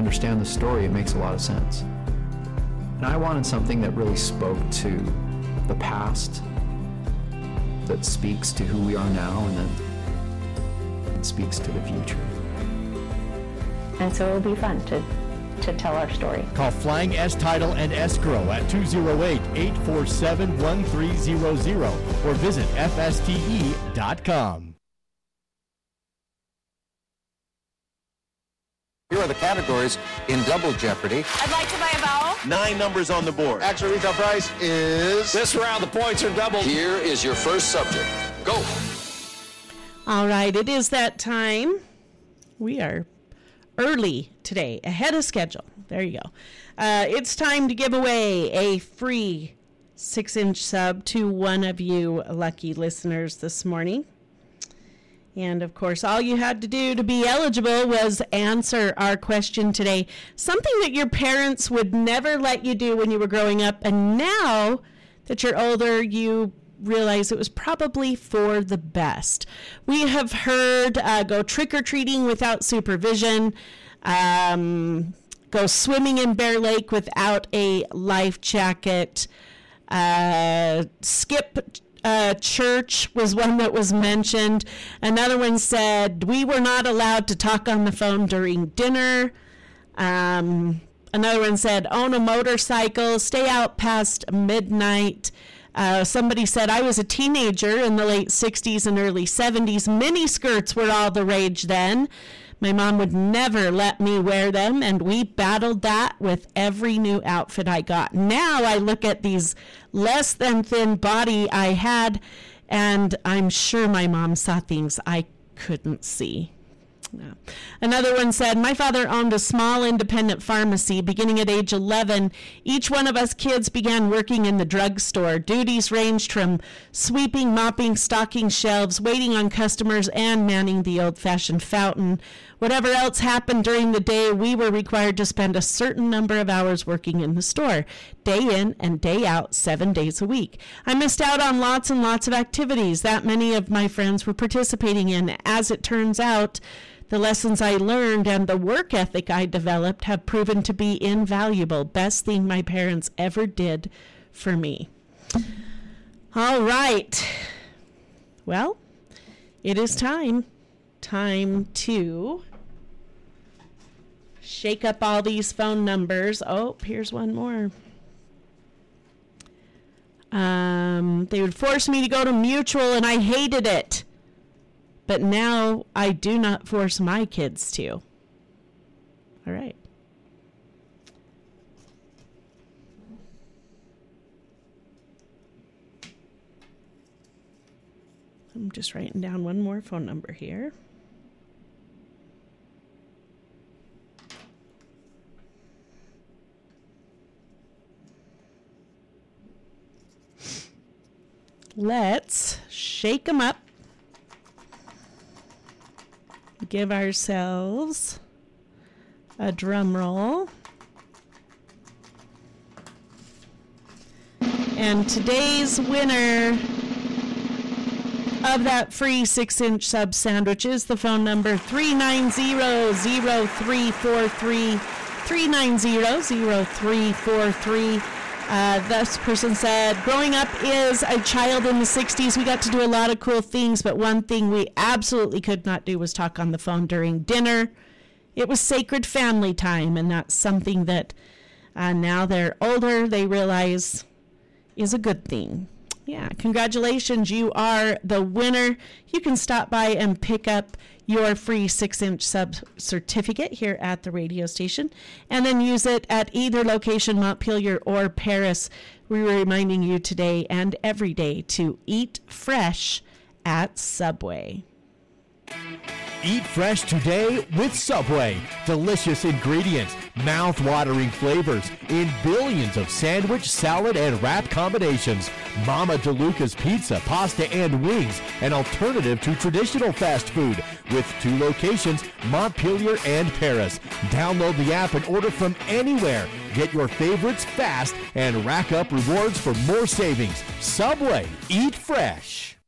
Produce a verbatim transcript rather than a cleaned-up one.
understand the story, it makes a lot of sense. And I wanted something that really spoke to the past, that speaks to who we are now, and then speaks to the future. And so it'll be fun to, to tell our story. Call Flying S Title and Escrow at two oh eight, eight four seven, one three hundred or visit F S T E dot com. Here are the categories in Double Jeopardy. I'd like to buy a vowel. Nine numbers on the board. Actual retail price is... This round, the points are doubled. Here is your first subject. Go. All right, it is that time. We are early today, ahead of schedule. There you go. Uh, it's time to give away a free six-inch sub to one of you lucky listeners this morning. And, of course, all you had to do to be eligible was answer our question today. Something that your parents would never let you do when you were growing up, and now that you're older, you realize it was probably for the best. We have heard uh, go trick-or-treating without supervision, um, go swimming in Bear Lake without a life jacket, uh, skip Uh, church was one that was mentioned. Another one said we were not allowed to talk on the phone during dinner. Um, another one said own a motorcycle, stay out past midnight. Uh, somebody said I was a teenager in the late sixties and early seventies. Mini skirts were all the rage then. My mom would never let me wear them, and we battled that with every new outfit I got. Now I look at these less than thin body I had, and I'm sure my mom saw things I couldn't see. Yeah. Another one said, my father owned a small independent pharmacy. Beginning at age eleven, each one of us kids began working in the drugstore. Duties ranged from sweeping, mopping, stocking shelves, waiting on customers, and manning the old-fashioned fountain. Whatever else happened during the day, we were required to spend a certain number of hours working in the store, day in and day out, seven days a week. I missed out on lots and lots of activities that many of my friends were participating in. As it turns out, the lessons I learned and the work ethic I developed have proven to be invaluable. Best thing my parents ever did for me. All right. Well, it is time. Time to shake up all these phone numbers. Oh, here's one more. Um, they would force me to go to Mutual, and I hated it. But now I do not force my kids to. All right. I'm just writing down one more phone number here. Let's shake them up. Give ourselves a drum roll. And today's winner of that free six-inch sub sandwich is the phone number three nine zero, zero three four three, three nine zero, zero three four three. Uh, this person said, growing up as a child in the sixties, we got to do a lot of cool things, but one thing we absolutely could not do was talk on the phone during dinner. It was sacred family time, and that's something that uh, now they're older, they realize is a good thing. Yeah, congratulations, you are the winner. You can stop by and pick up your free six-inch sub certificate here at the radio station and then use it at either location, Montpelier or Paris. We were reminding you today and every day to eat fresh at Subway. Eat fresh today with Subway. Delicious ingredients, mouth-watering flavors in billions of sandwich, salad, and wrap combinations. Mama DeLuca's Pizza, Pasta, and Wings, an alternative to traditional fast food with two locations, Montpelier and Paris. Download the app and order from anywhere. Get your favorites fast and rack up rewards for more savings. Subway. Eat fresh.